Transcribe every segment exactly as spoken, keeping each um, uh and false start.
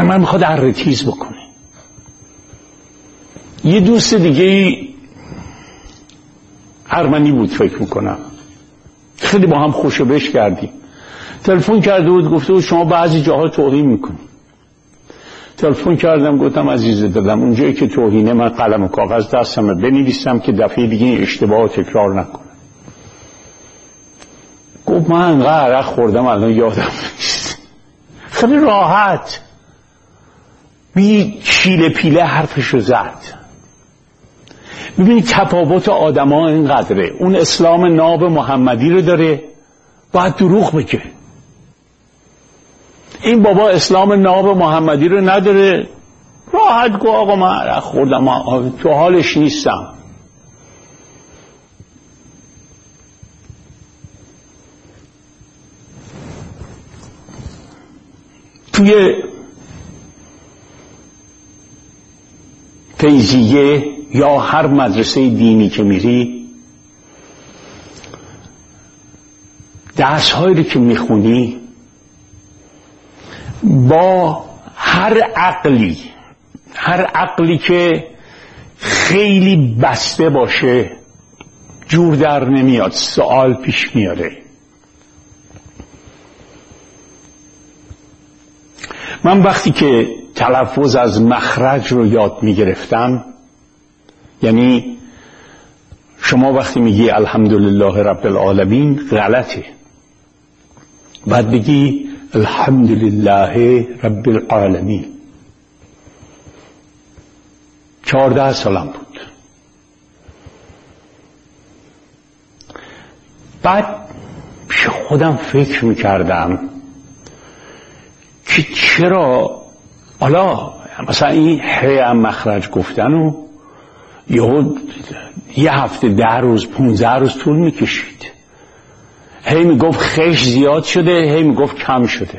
برای من میخواد اره تیز بکنه. یه دوست دیگه ارمنی بود فکر میکنم، خیلی با هم خوشو بش کردیم. تلفن کرده بود گفته بود شما بعضی جاها توهین میکنی. تلفن کردم گفتم عزیز دلم اونجایی که توهینه من قلم و کاغذ دستمه بنویسم که دفعه دیگه این اشتباه تکرار نکنم. گفت من انقدر عرق خوردم الان یادم نیست. خیلی راحت بی چیله پیله حرفشو زد. ببینید تفاوت آدم ها اینقدره. اون اسلام ناب محمدی رو داره باید دروغ بگه. این بابا اسلام ناب محمدی رو نداره، راحت گو آقا من عرق خوردم تو حالش نیستم. توی فیضیه یا هر مدرسه دینی که میری درس هایی که میخونی با هر عقلی هر عقلی که خیلی بسته باشه جور در نمیاد، سوال پیش میاره. من وقتی که تلفظ از مخرج رو یاد میگرفتم، یعنی شما وقتی میگی الحمدلله رب العالمین غلطه، بعد بگی الحمدلله رب العالمین. چهارده سالم بود. بعد پیش خودم فکر میکردم که چرا حالا مثلا این هی هم مخرج گفتن و یه یه هفته ده روز پونزده روز طول میکشید. هی میگفت خش زیاد شده، هی میگفت کم شده.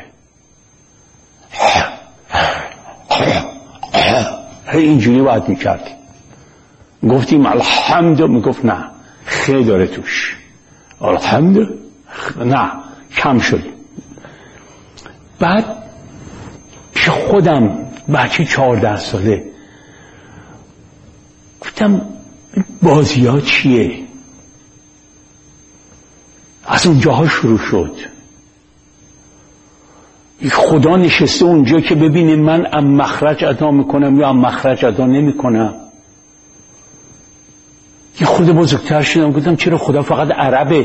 هی اینجوری باید میکردیم. گفتیم الحمد، میگفت نه خی داره توش. الحمد نه کم شد. بعد پیش خودم بچه چهارده ساله گفتم بازی ها چیه؟ از اونجاها شروع شد. خدا نشسته اونجا که ببینه من ام مخرج ادا میکنم یا ام مخرج ادا نمیکنم. یه خود بزرگتر شدم گفتم چرا خدا فقط عربه؟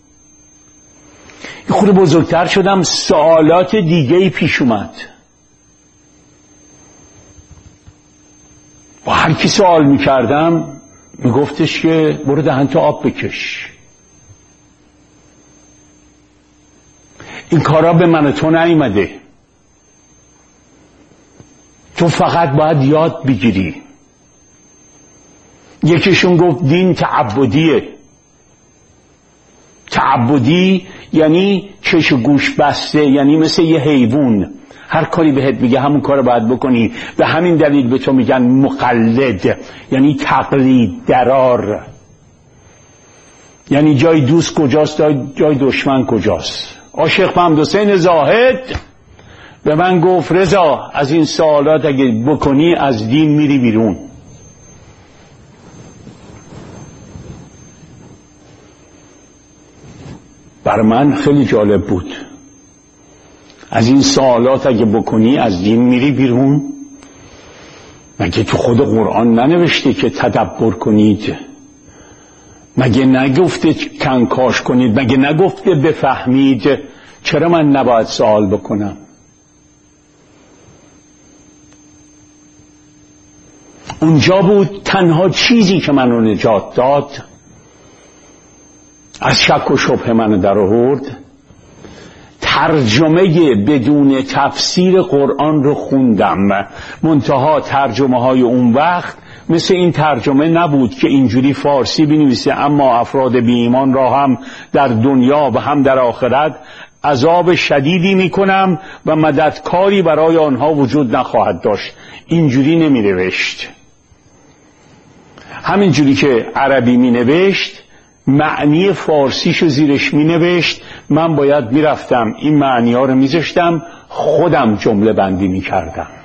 یه خود بزرگتر شدم سوالات دیگه پیش اومد. با هر کی سوال میکردم میگفتش که برو دهن تو آب بکش. این کارا به من و تو نیومده، تو فقط باید یاد بگیری. یکیشون گفت دین تعبدیه. تعبدی یعنی چش و گوش بسته، یعنی مثل یه حیوان هر کاری بهت میگه همون کارو باید بکنی. به همین دلیل به تو میگن مقلد، یعنی تقلید درار، یعنی جای دوست کجاست جای دشمن کجاست. عاشق محمد حسین زاهد به من گفت رضا از این سوالات اگه بکنی از دین میری بیرون. بر من خیلی جالب بود. از این سوالات اگه بکنی از دین میری بیرون؟ مگه تو خود قرآن ننوشته که تدبر کنید؟ مگه نگفته کنکاش کنید؟ مگه نگفته بفهمید؟ چرا من نباید سوال بکنم؟ اونجا بود تنها چیزی که من رو نجات داد، از شک و شبه من در آورد. ترجمه بدون تفسیر قرآن رو خوندم. منتها ترجمه های اون وقت مثل این ترجمه نبود که اینجوری فارسی بنویسه اما افراد بی ایمان را هم در دنیا و هم در آخرت عذاب شدیدی میکنم و مددکاری برای آنها وجود نخواهد داشت. اینجوری نمی نوشت. همینجوری که عربی می نوشت معنی فارسیشو زیرش می نوشت. من باید می رفتم این معنی ها رو می زشتم، خودم جمله بندی می کردم.